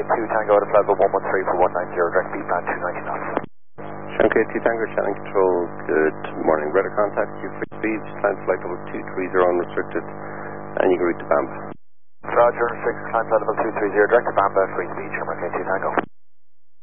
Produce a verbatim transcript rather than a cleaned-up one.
two Tango out of level one one three for one nine zero, direct B plan two ninety knots. Shanghai two Tango, Shannon Control, good morning. Radar contact, you free speed, climb flight level two three zero unrestricted, and you can reach to Bamba. Roger, six, climb flight level two three zero, direct to Bamba, free speed, Sherman K two Tango.